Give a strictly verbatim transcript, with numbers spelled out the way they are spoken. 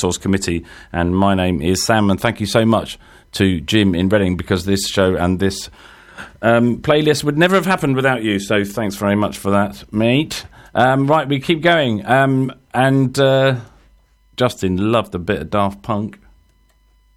Source Committee. And my name is Sam, and thank you so much to Jim in Reading, because this show and this um, playlist would never have happened without you. So thanks very much for that, mate. Um, right, we keep going. Um, and uh, Justin loved a bit of Daft Punk.